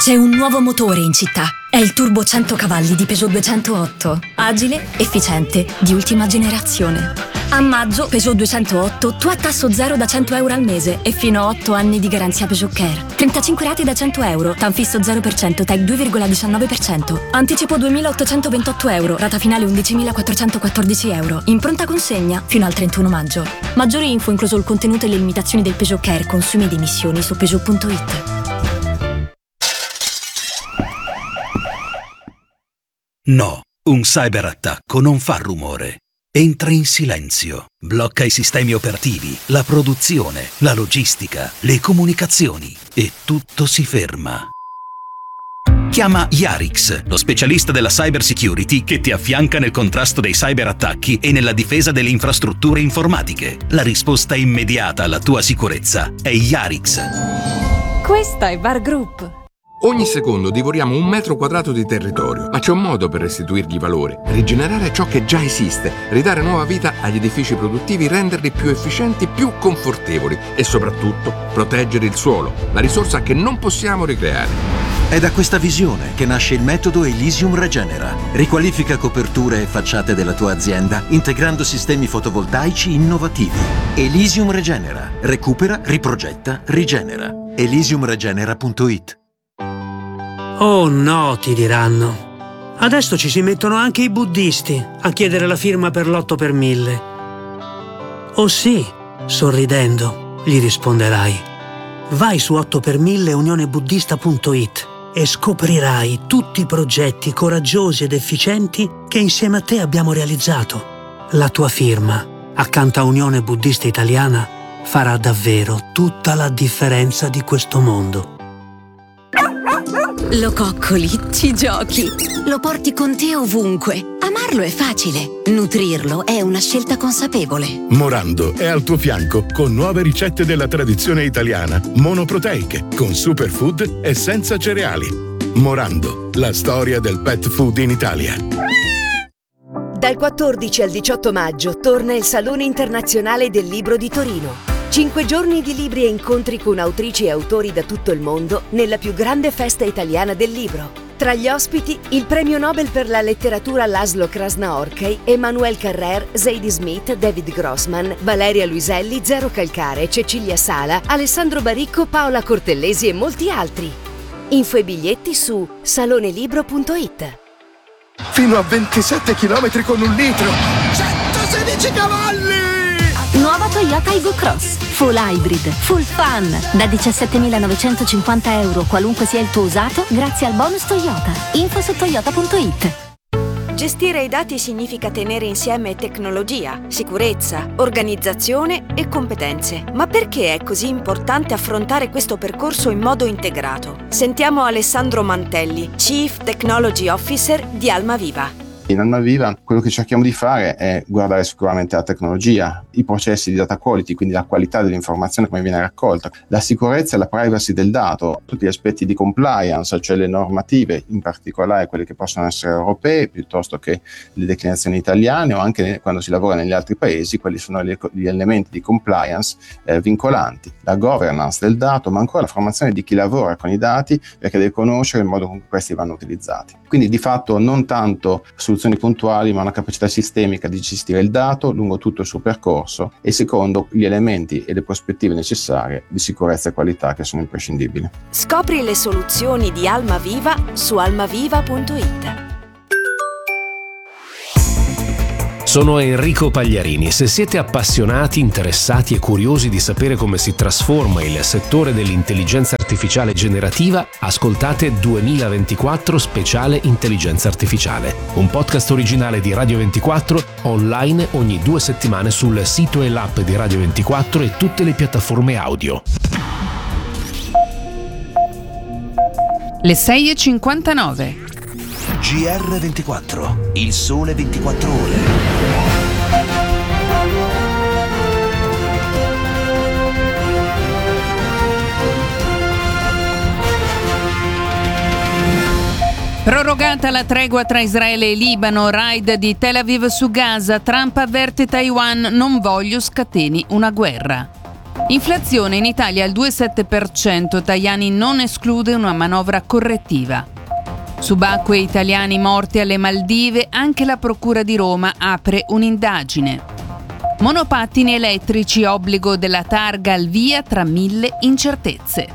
C'è un nuovo motore in città. È il Turbo 100 cavalli di Peugeot 208. Agile, efficiente, di ultima generazione. A maggio, Peugeot 208, tu a tasso zero da €100 al mese e fino a 8 anni di garanzia Peugeot Care. 35 rate da €100, TAN fisso 0%, TEC 2,19%. Anticipo €2.828, rata finale €11.414. In pronta consegna fino al 31 maggio. Maggiori info, incluso il contenuto e le limitazioni del Peugeot Care, consumi ed emissioni su Peugeot.it. No, un cyberattacco non fa rumore. Entra in silenzio, blocca i sistemi operativi, la produzione, la logistica, le comunicazioni e tutto si ferma. Chiama Yarix, lo specialista della cyber security che ti affianca nel contrasto dei cyberattacchi e nella difesa delle infrastrutture informatiche. La risposta immediata alla tua sicurezza è Yarix. Questa è Bar Group. Ogni secondo divoriamo 1 metro quadrato di territorio, ma c'è un modo per restituirgli valore, rigenerare ciò che già esiste, ridare nuova vita agli edifici produttivi, renderli più efficienti, più confortevoli e soprattutto proteggere il suolo, la risorsa che non possiamo ricreare. È da questa visione che nasce il metodo Elysium Regenera. Riqualifica coperture e facciate della tua azienda integrando sistemi fotovoltaici innovativi. Elysium Regenera. Recupera, riprogetta, rigenera. Elysiumregenera.it. Oh no, ti diranno. Adesso ci si mettono anche i buddisti a chiedere la firma per l'8 per 1000. Oh sì, sorridendo, gli risponderai. Vai su 8per1000 unionebuddista.it e scoprirai tutti i progetti coraggiosi ed efficienti che insieme a te abbiamo realizzato. La tua firma, accanto a Unione Buddista Italiana, farà davvero tutta la differenza di questo mondo. Lo coccoli, ci giochi, lo porti con te ovunque. Amarlo è facile, nutrirlo è una scelta consapevole. Morando è al tuo fianco con nuove ricette della tradizione italiana, monoproteiche, con superfood e senza cereali. Morando, la storia del pet food in Italia. Dal 14 al 18 maggio torna il Salone Internazionale del Libro di Torino. 5 giorni di libri e incontri con autrici e autori da tutto il mondo nella più grande festa italiana del libro. Tra gli ospiti, il premio Nobel per la letteratura Laszlo Krasnaorkai, Emmanuel Carrère, Zadie Smith, David Grossman, Valeria Luiselli, Zero Calcare, Cecilia Sala, Alessandro Baricco, Paola Cortellesi e molti altri. Info e biglietti su salonelibro.it. Fino a 27 km con 1 litro! 116 cavalli! Nuova Toyota Aygo Cross, full hybrid, full fun, da €17.950 qualunque sia il tuo usato grazie al bonus Toyota. Info su toyota.it. Gestire i dati significa tenere insieme tecnologia, sicurezza, organizzazione e competenze. Ma perché è così importante affrontare questo percorso in modo integrato? Sentiamo Alessandro Mantelli, Chief Technology Officer di Almaviva. In Almaviva quello che cerchiamo di fare è guardare sicuramente la tecnologia, i processi di data quality, quindi la qualità dell'informazione come viene raccolta, la sicurezza e la privacy del dato, tutti gli aspetti di compliance, cioè le normative, in particolare quelle che possono essere europee piuttosto che le declinazioni italiane o anche quando si lavora negli altri paesi, quali sono gli elementi di compliance vincolanti, la governance del dato, ma ancora la formazione di chi lavora con i dati perché deve conoscere il modo con cui questi vanno utilizzati. Quindi di fatto non tanto soluzioni puntuali, ma una capacità sistemica di gestire il dato lungo tutto il suo percorso e secondo gli elementi e le prospettive necessarie di sicurezza e qualità che sono imprescindibili. Scopri le soluzioni di Almaviva su almaviva.it. Sono Enrico Pagliarini. Se siete appassionati, interessati e curiosi di sapere come si trasforma il settore dell'intelligenza artificiale generativa, ascoltate 2024 Speciale Intelligenza Artificiale, un podcast originale di Radio 24, online ogni 2 settimane sul sito e l'app di Radio 24 e tutte le piattaforme audio. Le 6:59. GR24, il sole 24 ore. Prorogata la tregua tra Israele e Libano, raid di Tel Aviv su Gaza, Trump avverte Taiwan, non voglio scateni una guerra. Inflazione in Italia al 2,7%, Tajani non esclude una manovra correttiva. Subacquei italiani morti alle Maldive, anche la Procura di Roma apre un'indagine. Monopattini elettrici, obbligo della targa al via tra 1000 incertezze.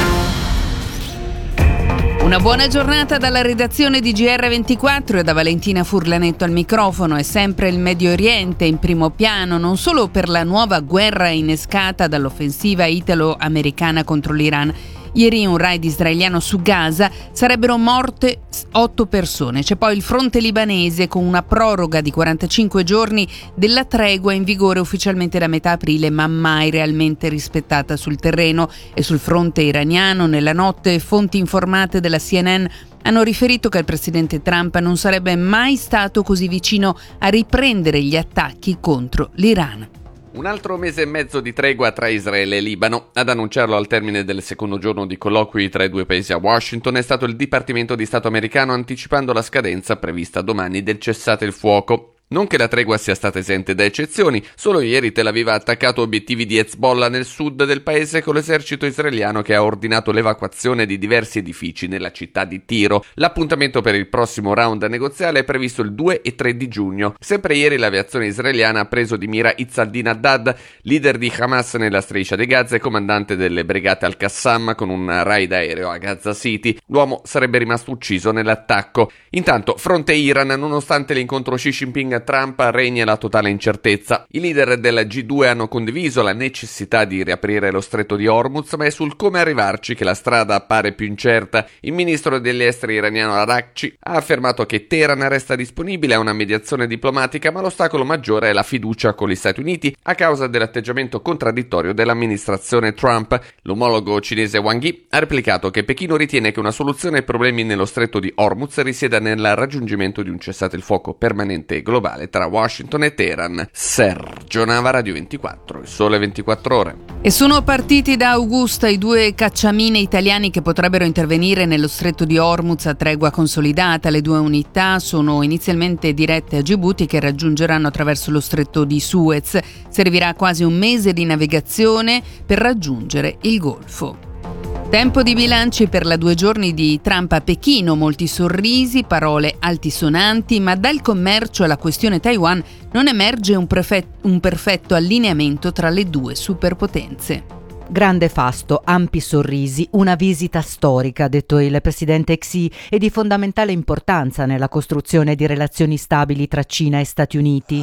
Una buona giornata dalla redazione di GR24 e da Valentina Furlanetto al microfono. È sempre il Medio Oriente in primo piano, non solo per la nuova guerra innescata dall'offensiva italo-americana contro l'Iran. Ieri in un raid israeliano su Gaza sarebbero morte 8 persone. C'è poi il fronte libanese con una proroga di 45 giorni della tregua in vigore ufficialmente da metà aprile, ma mai realmente rispettata sul terreno. E sul fronte iraniano, nella notte, fonti informate della CNN hanno riferito che il presidente Trump non sarebbe mai stato così vicino a riprendere gli attacchi contro l'Iran. Un altro mese e mezzo di tregua tra Israele e Libano. Ad annunciarlo al termine del secondo giorno di colloqui tra i due paesi a Washington è stato il Dipartimento di Stato americano, anticipando la scadenza prevista domani del cessate il fuoco. Non che la tregua sia stata esente da eccezioni, solo ieri Tel Aviv ha attaccato obiettivi di Hezbollah nel sud del paese con l'esercito israeliano che ha ordinato l'evacuazione di diversi edifici nella città di Tiro. L'appuntamento per il prossimo round negoziale è previsto il 2 e 3 di giugno. Sempre ieri l'aviazione israeliana ha preso di mira Izz-al-Din Haddad, leader di Hamas nella striscia di Gaza e comandante delle brigate al-Qassam, con un raid aereo a Gaza City. L'uomo sarebbe rimasto ucciso nell'attacco. Intanto, fronte Iran, nonostante l'incontro Xi Jinping Trump, regna la totale incertezza. I leader della G2 hanno condiviso la necessità di riaprire lo stretto di Hormuz, ma è sul come arrivarci che la strada appare più incerta. Il ministro degli esteri iraniano Araghchi ha affermato che Teheran resta disponibile a una mediazione diplomatica, ma l'ostacolo maggiore è la fiducia con gli Stati Uniti a causa dell'atteggiamento contraddittorio dell'amministrazione Trump. L'omologo cinese Wang Yi ha replicato che Pechino ritiene che una soluzione ai problemi nello stretto di Hormuz risieda nel raggiungimento di un cessate il fuoco permanente e globale tra Washington e Teheran. Sergio Nava, Radio 24, il Sole 24 Ore. E sono partiti da Augusta i 2 cacciamine italiani che potrebbero intervenire nello stretto di Hormuz a tregua consolidata. Le 2 unità sono inizialmente dirette a Gibuti, che raggiungeranno attraverso lo stretto di Suez. Servirà quasi un mese di navigazione per raggiungere il Golfo. Tempo di bilanci per la 2 giorni di Trump a Pechino, molti sorrisi, parole altisonanti, ma dal commercio alla questione Taiwan non emerge un perfetto allineamento tra le 2 superpotenze. Grande fasto, ampi sorrisi, una visita storica, ha detto il presidente Xi, e di fondamentale importanza nella costruzione di relazioni stabili tra Cina e Stati Uniti.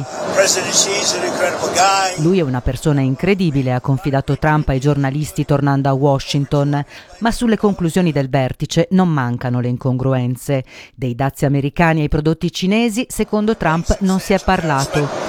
Lui è una persona incredibile, ha confidato Trump ai giornalisti tornando a Washington, ma sulle conclusioni del vertice non mancano le incongruenze. Dei dazi americani ai prodotti cinesi, secondo Trump, non si è parlato.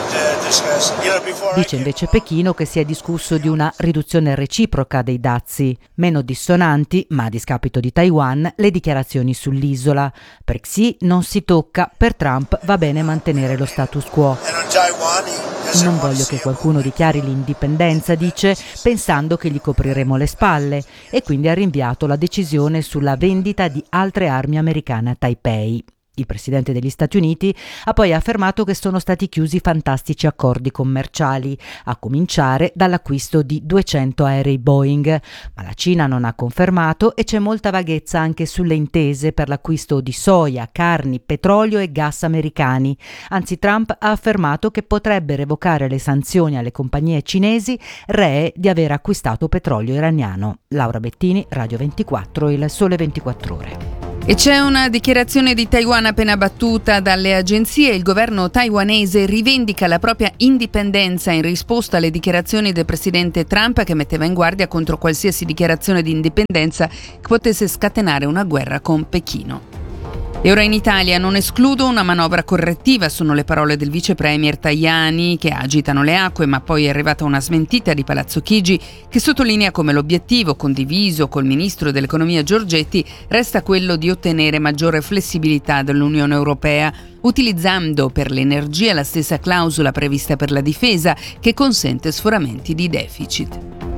Dice invece Pechino che si è discusso di una riduzione reciproca dei dazi. Meno dissonanti, ma a discapito di Taiwan, le dichiarazioni sull'isola. Per Xi non si tocca, per Trump va bene mantenere lo status quo. Non voglio che qualcuno dichiari l'indipendenza, dice, pensando che gli copriremo le spalle, e quindi ha rinviato la decisione sulla vendita di altre armi americane a Taipei. Il presidente degli Stati Uniti ha poi affermato che sono stati chiusi fantastici accordi commerciali, a cominciare dall'acquisto di 200 aerei Boeing, ma la Cina non ha confermato e c'è molta vaghezza anche sulle intese per l'acquisto di soia, carni, petrolio e gas americani. Anzi, Trump ha affermato che potrebbe revocare le sanzioni alle compagnie cinesi ree di aver acquistato petrolio iraniano. Laura Bettini, Radio 24, il Sole 24 Ore. E c'è una dichiarazione di Taiwan appena battuta dalle agenzie. Il governo taiwanese rivendica la propria indipendenza in risposta alle dichiarazioni del presidente Trump, che metteva in guardia contro qualsiasi dichiarazione di indipendenza che potesse scatenare una guerra con Pechino. E ora in Italia non escludo una manovra correttiva, sono le parole del vice premier Tajani, che agitano le acque, ma poi è arrivata una smentita di Palazzo Chigi che sottolinea come l'obiettivo condiviso col ministro dell'economia Giorgetti resta quello di ottenere maggiore flessibilità dall'Unione Europea, utilizzando per l'energia la stessa clausola prevista per la difesa che consente sforamenti di deficit.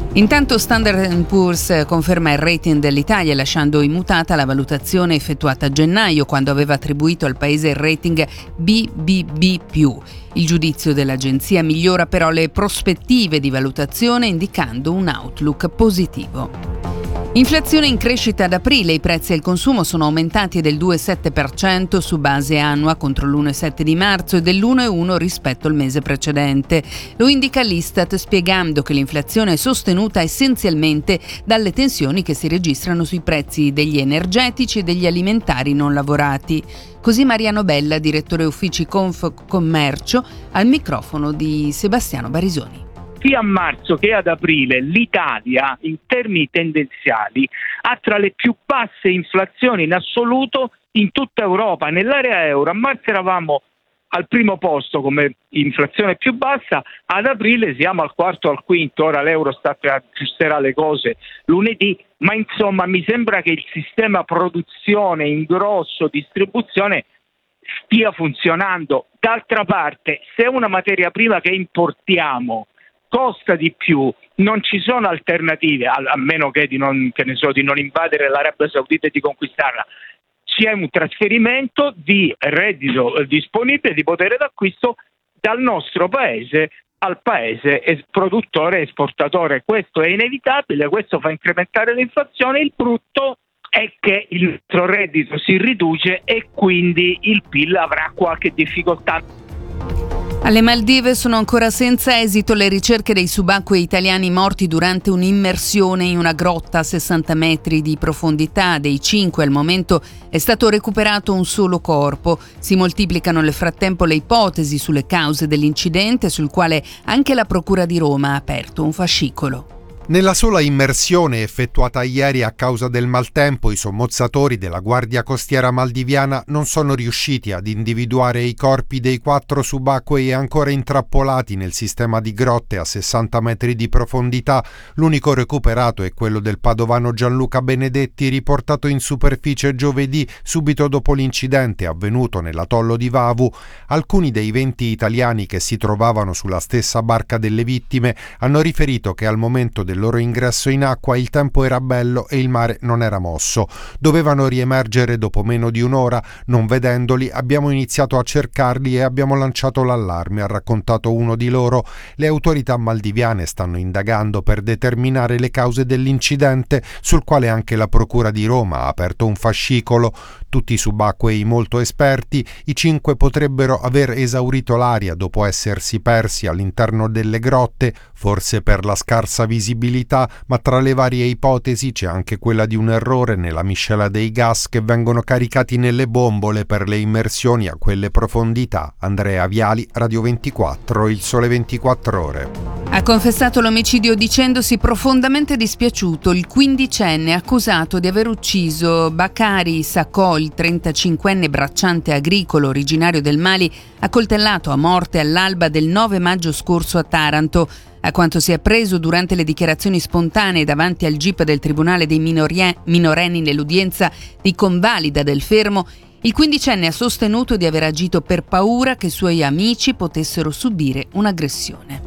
Intanto Standard & Poor's conferma il rating dell'Italia lasciando immutata la valutazione effettuata a gennaio quando aveva attribuito al paese il rating BBB+. Il giudizio dell'agenzia migliora però le prospettive di valutazione indicando un outlook positivo. Inflazione in crescita ad aprile, i prezzi al consumo sono aumentati del 2,7% su base annua contro l'1,7% di marzo e dell'1,1% rispetto al mese precedente. Lo indica l'Istat spiegando che l'inflazione è sostenuta essenzialmente dalle tensioni che si registrano sui prezzi degli energetici e degli alimentari non lavorati. Così Mariano Bella, direttore uffici Confcommercio, al microfono di Sebastiano Barisoni. Sia a marzo che ad aprile l'Italia, in termini tendenziali, ha tra le più basse inflazioni in assoluto in tutta Europa. Nell'area euro a marzo eravamo al primo posto come inflazione più bassa, ad aprile siamo al quarto o al quinto. Ora l'Eurostat aggiusterà le cose lunedì, ma insomma mi sembra che il sistema produzione, ingrosso, distribuzione stia funzionando. D'altra parte, se una materia prima che importiamo costa di più, non ci sono alternative, a meno che di non invadere l'Arabia Saudita e di conquistarla. C'è un trasferimento di reddito disponibile, di potere d'acquisto dal nostro paese al paese produttore e esportatore. Questo è inevitabile, questo fa incrementare l'inflazione. Il brutto è che il nostro reddito si riduce e quindi il PIL avrà qualche difficoltà. Alle Maldive sono ancora senza esito le ricerche dei subacquei italiani morti durante un'immersione in una grotta a 60 metri di profondità. Dei 5 al momento è stato recuperato un solo corpo. Si moltiplicano nel frattempo le ipotesi sulle cause dell'incidente, sul quale anche la Procura di Roma ha aperto un fascicolo. Nella sola immersione effettuata ieri a causa del maltempo, i sommozzatori della Guardia Costiera maldiviana non sono riusciti ad individuare i corpi dei 4 subacquei ancora intrappolati nel sistema di grotte a 60 metri di profondità. L'unico recuperato è quello del padovano Gianluca Benedetti, riportato in superficie giovedì, subito dopo l'incidente avvenuto nell'atollo di Vavu. Alcuni dei 20 italiani che si trovavano sulla stessa barca delle vittime hanno riferito che al momento del loro ingresso in acqua il tempo era bello e il mare non era mosso. Dovevano riemergere dopo meno di un'ora. Non vedendoli abbiamo iniziato a cercarli e abbiamo lanciato l'allarme, ha raccontato uno di loro. Le autorità maldiviane stanno indagando per determinare le cause dell'incidente, sul quale anche la Procura di Roma ha aperto un fascicolo. Tutti subacquei molto esperti, i 5 potrebbero aver esaurito l'aria dopo essersi persi all'interno delle grotte, forse per la scarsa visibilità, ma tra le varie ipotesi c'è anche quella di un errore nella miscela dei gas che vengono caricati nelle bombole per le immersioni a quelle profondità. Andrea Viali, Radio 24, Il Sole 24 Ore. Ha confessato l'omicidio dicendosi profondamente dispiaciuto il 15enne accusato di aver ucciso Bakari Sakho, il 35enne bracciante agricolo originario del Mali, accoltellato a morte all'alba del 9 maggio scorso a Taranto. A quanto si è appreso durante le dichiarazioni spontanee davanti al GIP del Tribunale dei minorenni nell'udienza di convalida del fermo, il 15enne ha sostenuto di aver agito per paura che i suoi amici potessero subire un'aggressione.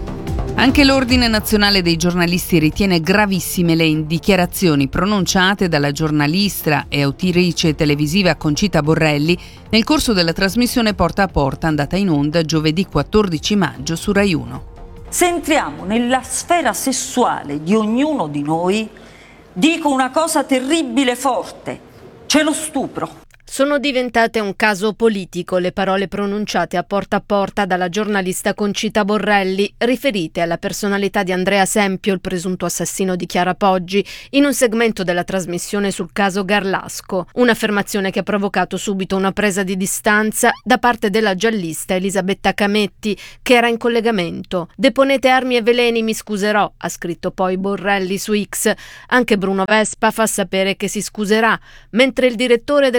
Anche l'Ordine Nazionale dei Giornalisti ritiene gravissime le dichiarazioni pronunciate dalla giornalista e autrice televisiva Concita Borrelli nel corso della trasmissione Porta a Porta andata in onda giovedì 14 maggio su Rai 1. Se entriamo nella sfera sessuale di ognuno di noi, dico una cosa terribile e forte: c'è lo stupro. Sono diventate un caso politico le parole pronunciate a porta dalla giornalista Concita Borrelli, riferite alla personalità di Andrea Sempio, il presunto assassino di Chiara Poggi, in un segmento della trasmissione sul caso Garlasco. Un'affermazione che ha provocato subito una presa di distanza da parte della giallista Elisabetta Cametti, che era in collegamento. «Deponete armi e veleni, mi scuserò», ha scritto poi Borrelli su X. Anche Bruno Vespa fa sapere che si scuserà, mentre il direttore dell'approfondimento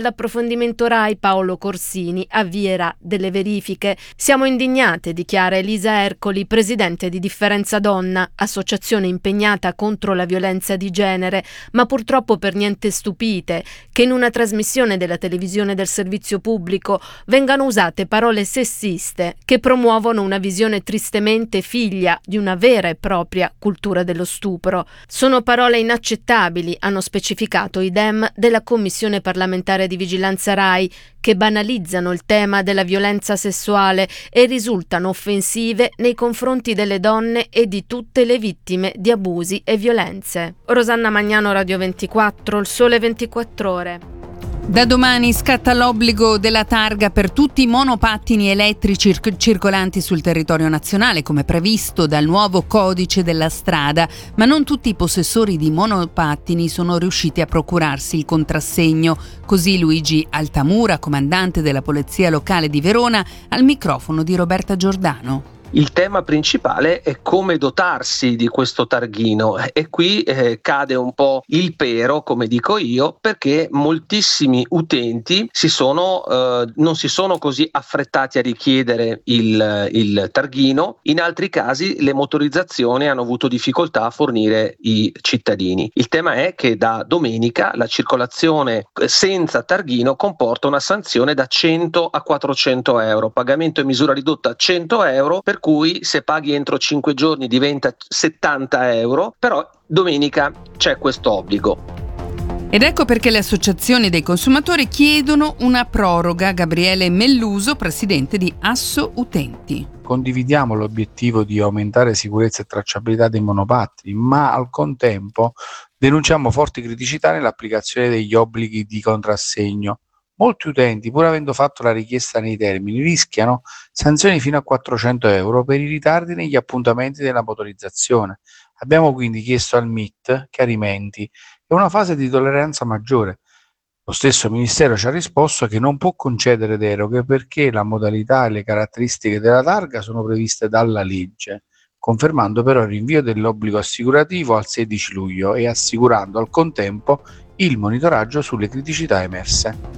dell'approfondimento Rai Paolo Corsini avvierà delle verifiche. Siamo indignate, dichiara Elisa Ercoli, presidente di Differenza Donna, associazione impegnata contro la violenza di genere, ma purtroppo per niente stupite che in una trasmissione della televisione del servizio pubblico vengano usate parole sessiste che promuovono una visione tristemente figlia di una vera e propria cultura dello stupro. Sono parole inaccettabili, hanno specificato i Dem della Commissione parlamentare di vigilanza Rai, che banalizzano il tema della violenza sessuale e risultano offensive nei confronti delle donne e di tutte le vittime di abusi e violenze. Rosanna Magnano, Radio 24, Il Sole 24 Ore. Da domani scatta l'obbligo della targa per tutti i monopattini elettrici circolanti sul territorio nazionale, come previsto dal nuovo codice della strada, ma non tutti i possessori di monopattini sono riusciti a procurarsi il contrassegno. Così Luigi Altamura, comandante della Polizia Locale di Verona, al microfono di Roberta Giordano. Il tema principale è come dotarsi di questo targhino e qui cade un po' il pero, come dico io, perché moltissimi utenti non si sono così affrettati a richiedere il targhino. In altri casi le motorizzazioni hanno avuto difficoltà a fornire i cittadini. Il tema è che da domenica la circolazione senza targhino comporta una sanzione da 100 a 400 euro, pagamento in misura ridotta a 100 euro, per cui se paghi entro 5 giorni diventa 70 euro, però domenica c'è questo obbligo. Ed ecco perché le associazioni dei consumatori chiedono una proroga. Gabriele Melluso, presidente di Asso Utenti. Condividiamo l'obiettivo di aumentare sicurezza e tracciabilità dei monopattini, ma al contempo denunciamo forti criticità nell'applicazione degli obblighi di contrassegno. Molti utenti, pur avendo fatto la richiesta nei termini, rischiano sanzioni fino a 400 euro per i ritardi negli appuntamenti della motorizzazione. Abbiamo quindi chiesto al MIT chiarimenti e una fase di tolleranza maggiore. Lo stesso Ministero ci ha risposto che non può concedere deroghe perché la modalità e le caratteristiche della targa sono previste dalla legge, confermando però il rinvio dell'obbligo assicurativo al 16 luglio e assicurando al contempo il monitoraggio sulle criticità emerse.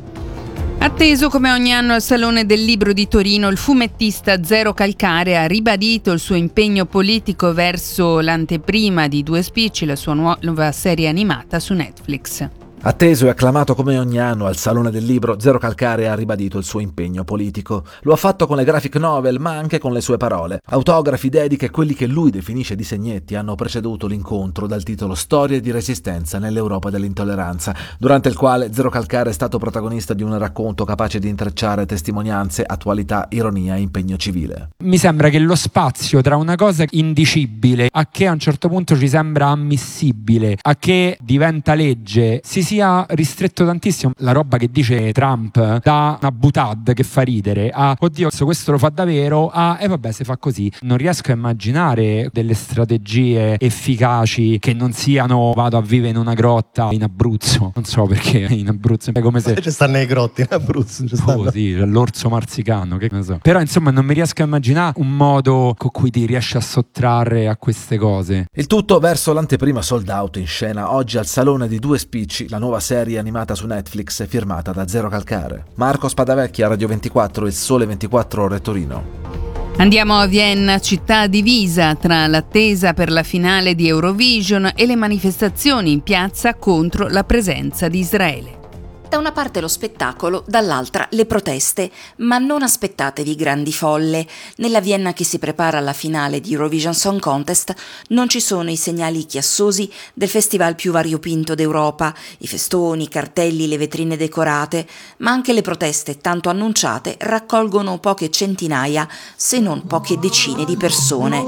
Atteso come ogni anno al Salone del Libro di Torino, il fumettista Zero Calcare ha ribadito il suo impegno politico verso l'anteprima di Due Spicci, la sua nuova serie animata su Netflix. Atteso e acclamato come ogni anno al Salone del Libro, Zero Calcare ha ribadito il suo impegno politico. Lo ha fatto con le graphic novel, ma anche con le sue parole. Autografi, dediche e quelli che lui definisce disegnetti hanno preceduto l'incontro dal titolo Storie di resistenza nell'Europa dell'intolleranza, durante il quale Zero Calcare è stato protagonista di un racconto capace di intrecciare testimonianze, attualità, ironia e impegno civile. Mi sembra che lo spazio tra una cosa indicibile a che a un certo punto ci sembra ammissibile, a che diventa legge, si sia ristretto tantissimo. La roba che dice Trump, da una butad che fa ridere a oddio questo lo fa davvero, a vabbè se fa così. Non riesco a immaginare delle strategie efficaci che non siano vado a vivere in una grotta in Abruzzo, non so perché in Abruzzo è come se ci stanno le grotte in Abruzzo, sì, l'orso marsicano, che ne so. Però insomma non mi riesco a immaginare un modo con cui ti riesci a sottrarre a queste cose. Il tutto verso l'anteprima sold out in scena oggi al Salone di Due Spicci, la nuova serie animata su Netflix firmata da Zero Calcare. Marco Spadavecchia, Radio 24, Il Sole 24 Ore Torino. Andiamo a Vienna, città divisa tra l'attesa per la finale di Eurovision e le manifestazioni in piazza contro la presenza di Israele. Da una parte lo spettacolo, dall'altra le proteste, ma non aspettatevi grandi folle. Nella Vienna che si prepara alla finale di Eurovision Song Contest non ci sono i segnali chiassosi del festival più variopinto d'Europa, i festoni, i cartelli, le vetrine decorate, ma anche le proteste tanto annunciate raccolgono poche centinaia, se non poche decine di persone.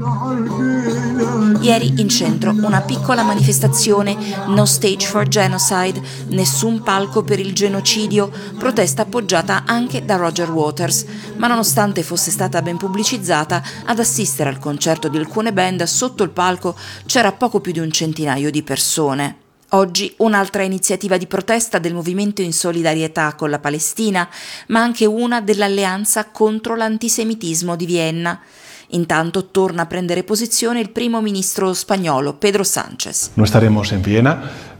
Ieri in centro una piccola manifestazione, No Stage for Genocide, nessun palco per il genocidio, protesta appoggiata anche da Roger Waters, ma nonostante fosse stata ben pubblicizzata, ad assistere al concerto di alcune band sotto il palco c'era poco più di un centinaio di persone. Oggi un'altra iniziativa di protesta del movimento in solidarietà con la Palestina, ma anche una dell'alleanza contro l'antisemitismo di Vienna. Intanto torna a prendere posizione il primo ministro spagnolo Pedro Sánchez. No estaremos en Viena